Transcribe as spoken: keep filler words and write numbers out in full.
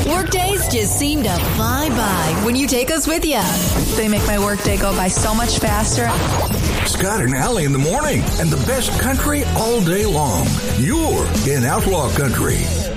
Workdays just seem to fly by when you take us with you. They make my workday go by so much faster. Scott and Allie in the morning, and the best country all day long. You're in Outlaw Country.